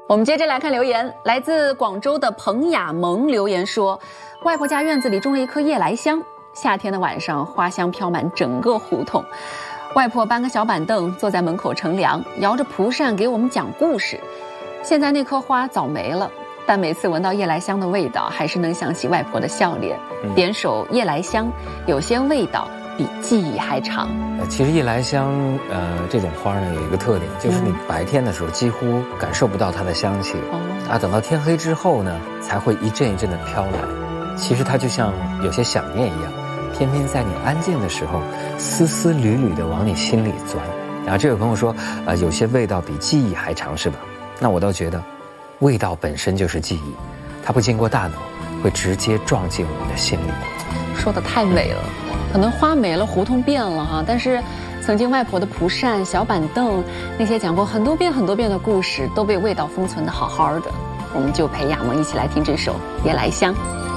我们接着来看留言，来自广州的彭雅萌留言说，外婆家院子里种了一棵夜来香，夏天的晚上花香飘满整个胡同，外婆搬个小板凳坐在门口乘凉，摇着蒲扇给我们讲故事。现在那棵花早没了，但每次闻到夜来香的味道，还是能想起外婆的笑脸。点首夜来香，有些味道比记忆还长。 其实夜来香，这种花呢有一个特点，就是你白天的时候几乎感受不到它的香气，等到天黑之后呢，才会一阵一阵的飘来。其实它就像有些想念一样，偏偏在你安静的时候，丝丝缕缕的往你心里钻。然后这位朋友说，有些味道比记忆还长，是吧？那我倒觉得，味道本身就是记忆，它不经过大脑，会直接撞进我们的心里。 说得太美了，可能花没了，胡同变了哈，但是曾经外婆的蒲扇、小板凳，那些讲过很多遍的故事，都被味道封存得好好的。我们就陪雅萌一起来听这首《夜来香》。